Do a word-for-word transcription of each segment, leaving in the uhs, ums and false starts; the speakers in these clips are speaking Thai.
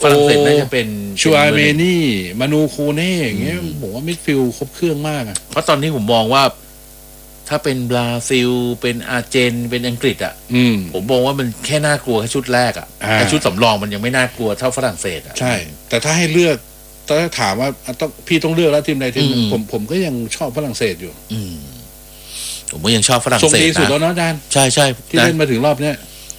ฝรั่งเศสน่าจะเป็นชูอาเมนี่มานูโคเน่อย่างเงี้ยผมว่ามิดฟิลด์ครบเครื่องมากอ่ะเพราะตอนนี้ผมมองว่าถ้าเป็นบราซิลเป็นอาร์เจนเป็นอังกฤษอ่ะผมมองว่ามันแค่น่ากลัวแค่ชุดแรกอ่ะแต่ชุดสำรองมันยังไม่น่ากลัวเท่าฝรั่งเศสอ่ะใช่แต่ถ้าให้เลือกถ้าถามว่าต้องพี่ต้องเลือกแล้วทีมใดทีมหนึ่งผมผมก็ยังชอบฝรั่งเศสอยู่ผมก็ยังชอบฝรั่งเศสนะส่งดีสุดแล้วนะอาจารย์ใช่ใช่ที่เล่นมาถึงรอบเนี้ย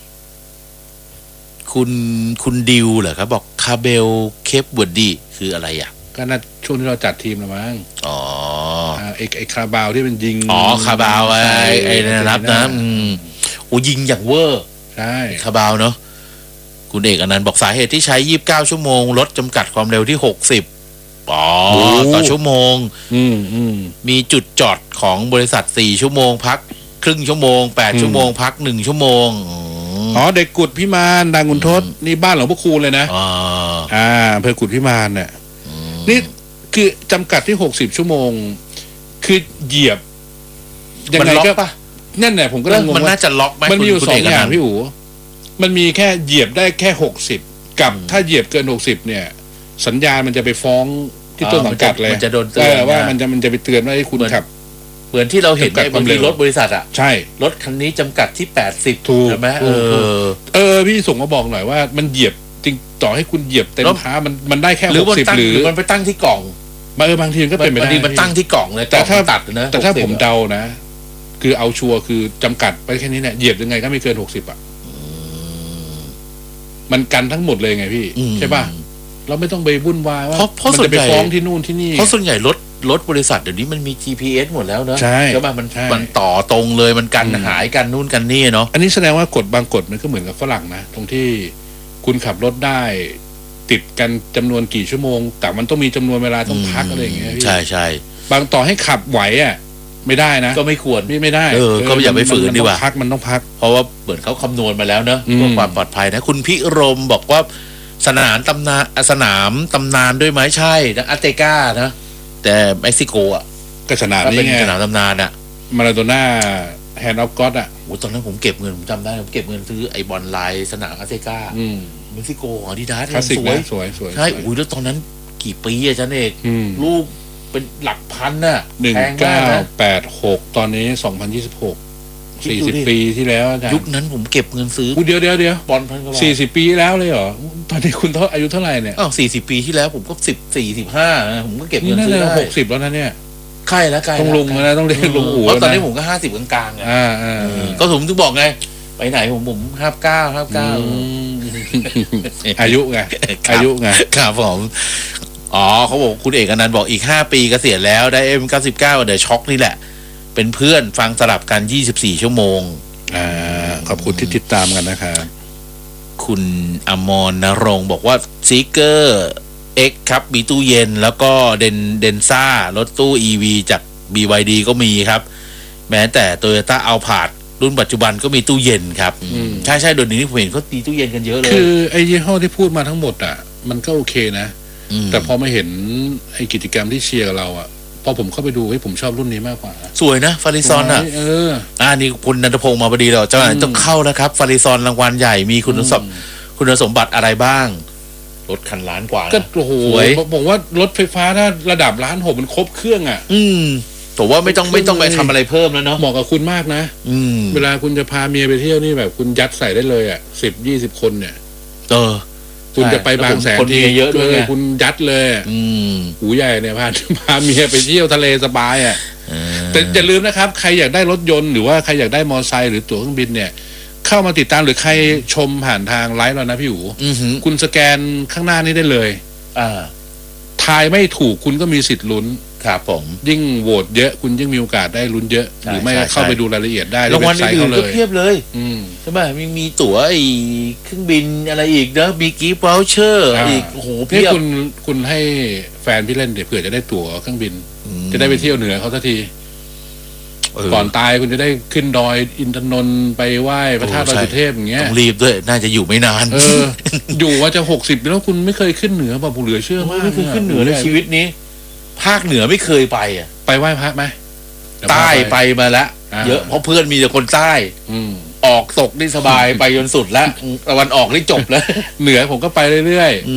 คุณคุณดิวเหรอครับบอกคาเบลเคปเวิร์ดดีคืออะไรอ่ะก็น่าช่วงที่เราจัดทีมละมั้งอ๋อไอ้ไอ้คาบาวที่มันยิงอ๋อคาบาวไอ้ไอ้นะครับนะโอ้ยิงอย่างเวอร์ใช่คาบาวเนาะคุณเอกอนันต์บอกสาเหตุที่ใช้ยี่สิบเก้าชั่วโมงลดจำกัดความเร็วที่หกสิบอ๋อต่อชั่วโมงอืมอืมมีจุดจอดของบริษัทสี่ชั่วโมงพักครึ่งชั่วโมงแปดชั่วโมงพักหนึ่งชั่วโมงอ๋อเด็กกุดพิมานดังกุนทศนี่บ้านหลวงพ่อคูณเลยนะอ่าอ่าอำเภอกุดพิมานเนี่ยนี่คือจำกัดที่หกสิบชั่วโมงคือเหยียบยังไงก็ปะนั่นแหละผมก็งงมันน่าจะล็อกไหมมันมีอยู่สองอย่างพี่อู๋มันมีแค่เหยียบได้แค่หกสิบกับถ้าเหยียบเกินหกสิบเนี่ยสัญญาณมันจะไปฟ้องที่ต้นสังกัดเลยมันจะโดนเตือนว่ามันจะมันจะไปเตือนว่าให้คุณขับเหมือนที่เราเห็นในบางทีรถบริษัทอ่ะใช่รถคันนี้จำกัดที่แปดสิบถูกใช่ไหมเออเออพี่ส่งมาบอกหน่อยว่ามันเหยียบจริงต่อให้คุณเหยียบเต็มเท้ามันมันได้แค่หกสิบหรือมันไปตั้งที่กล่องเออบางทีก็เป็นไปได้บางทีมันตั้งที่กล่องเลยแต่ถ้าตัดนะแต่ถ้าผมเดานะคือเอาชัวร์คือจำกัดไปแค่นี้เนี่ยเหยียบยังไงก็ไม่เกินหกสิบอ่ะมันกันทั้งหมดเลยไงพี่ใช่ป่ะเราไม่ต้องไปวุ่นวายว่ามันจะไปฟ้องที่นู่นที่นี่เพราะส่วนใหญ่รถรถบริษัทเดี๋ยวนี้มันมี จี พี เอส หมดแล้วเนอะใช่ใช่ป่ะมันมันต่อตรงเลยมันกันหายกันนู่นกันนี่เนาะอันนี้แสดงว่ากฎบางกฎมันก็เหมือนกับฝรั่งนะตรงที่คุณขับรถได้ติดกันจำนวนกี่ชั่วโมงแต่มันต้องมีจำนวนเวลาต้องพักอะไรอย่างเงี้ยใช่ใช่บางต่อให้ขับไหวอ่ะไม่ได้นะก็ไม่ควรไม่ไม่ได้เออก็อย่าไปฝืนดีกว่าพักมันต้องพักเพราะว่าเหมือนเขาคำนวณมาแล้วเนอะเพื่อความปลอดภัยนะคุณพิรมบอกว่าสนามตำนานสนามตำนานด้วยไหมใช่นะอัตเตกานะแต่เม็กซิโกอ่ะก็สนามนี้ไงสนามตำนานอ่ะมาราโดน่าแฮนด์ออฟก็อดอ่ะโอ้ตอนนั้นผมเก็บเงินผมจำได้ผมเก็บเงินซื้อไอบอลไลน์สนามอัตเตกาเม็กซิโกของอาดิดาสสวยสวยสวยใช่โอ้ยแล้วตอนนั้นกี่ปีอะจันเอกลูกเป็นหลักพันน่ะหนึ่งเก้าแปดหกตอนนี้สองพันยี่สิบหกสี่สิบปีที่แล้วอาจารย์ยุคนั้นผมเก็บเงินซื้อเดี๋ยวเดี๋ยวเดี๋ยวบอลพันกว่าสี่สิบปีแล้วเลยเหรอตอนนี้คุณเท่าอายุเท่าไหร่เนี่ยอ้าวสี่สิบปีที่แล้วผมก็สิบสี่สิบห้าผมก็เก็บเงินซื้อได้หกสิบแล้วนะเนี่ยใกล้แล้วใกล้ต้องลุงนะต้องเรียกลุงอู๋เพราะตอนนี้ผมก็ห้าสิบกลางๆไงก็ผมถึงบอกไงไปไหนผมผมห้าเก้าห้าเก้าอายุไงอายุไงครับผมอ๋อเขาบอกคุณเอกอนันต์บอกอีกห้าปีเกษียณแล้วได้ เอ็ม เก้าสิบเก้า เดี๋ยวช็อคนี่แหละเป็นเพื่อนฟังสลับกันยี่สิบสี่ชั่วโมงอ่าขอบคุณที่ติดตามกันนะครับคุณอมรณรงค์บอกว่าซีเกอร์ X ครับมีตู้เย็นแล้วก็เดนเดนซ่ารถตู้ อี วี จาก บี วาย ดี ก็มีครับแม้แต่ Toyota Alphard รุ่นปัจจุบันก็มีตู้เย็นครับใช่ใช่เดี๋ยวนี้ผมเห็นเขาตีตู้เย็นกันเยอะเลยคือไอ้ยี่ห้อที่พูดมาทั้งหมดอ่ะมันก็โอเคนะแต่พอมาเห็นไอ้กิจกรรมที่เชียร์กับเราอ่ะพอผมเข้าไปดูให้ผมชอบรุ่นนี้มากกว่าสวยนะฟาริซอนอ่ะเอออ่านี่คุณนันทพงศ์มาพอดีเราเจ้าหน้าต้องเข้าแล้วครับฟาริซอนรางวัลใหญ่มีคุณสมบัติคุณสมบัติอะไรบ้างรถคันล้านกว่าก็โอ้โหผมว่ารถไฟฟ้าถ้าระดับล้านหกมันครบเครื่องอ่ะอืมแต่ว่าไม่ต้องไม่ต้องไปทำอะไรเพิ่มแล้วเนาะเหมาะกับคุณมากนะอืมเวลาคุณจะพาเมียไปเที่ยวนี่แบบคุณยัดใส่ได้เลยอ่ะสิบยี่สิบคนเนี่ยเออคุณจะไปบางแสนทีเยอะด้วยคุณยัดเลยอืมหูใหญ่เนี่ยพาพาเมียไปเที่ยวทะเลสบายอ่ะแต่อย่าลืมนะครับใครอยากได้รถยนต์หรือว่าใครอยากได้มอเตอร์ไซค์หรือตั๋วเครื่องบินเนี่ยเข้ามาติดตามหรือใครชมผ่านทางไลฟ์เรานะพี่หูคุณสแกนข้างหน้านี้ได้เลยอ่าทายไม่ถูกคุณก็มีสิทธิ์ลุ้นครับผมยิ่งโหวตเยอะคุณยิ่งมีโอกาสได้ลุ้นเยอะหรือไม่เข้าไปดูรายละเอียดได้รางวัลอื่นก็เพียบเลยใช่ไหมมีมีตั๋วไอ้เครื่องบินอะไรอีกเนอะมีกิฟต์วอลเชอร์อีกโอ้โหเพียบคุณคุณให้แฟนพี่เล่นเดี๋ยวเผื่อจะได้ตั๋วเครื่องบินจะได้ไปเที่ยวเหนือเขาสักทีก่อนตายคุณจะได้ขึ้นดอยอินทนนท์ไปไหว้พระธาตุดอยสุเทพอย่างเงี้ยต้องรีบด้วยน่าจะอยู่ไม่นานเอออยู่ว่าจะหกสิบแล้วคุณไม่เคยขึ้นเหนือป่ะผมเหลือเชื่อมากไม่เคยขึ้นเหนือในชีวิตนี้ภาคเหนือไม่เคยไปอ่ะไปไหว้พระไหมใต้ไปมาแล้วเยอะเพราะเพื่อนมีแต่คนใต้ออกตกนี่สบายไปจนสุดแล้วตะวันออกนี่จบแล้วเหนือผมก็ไปเรื่อยๆ